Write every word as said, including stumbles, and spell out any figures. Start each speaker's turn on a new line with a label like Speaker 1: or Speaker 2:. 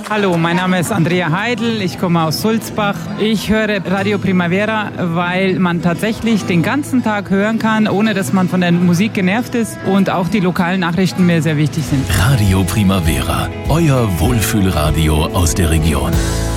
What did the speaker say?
Speaker 1: Hallo, mein Name ist Andrea Heidel, ich komme aus Sulzbach. Ich höre Radio Primavera, weil man tatsächlich den ganzen Tag hören kann, ohne dass man von der Musik genervt ist und auch die lokalen Nachrichten mir sehr wichtig sind.
Speaker 2: Radio Primavera, euer Wohlfühlradio aus der Region.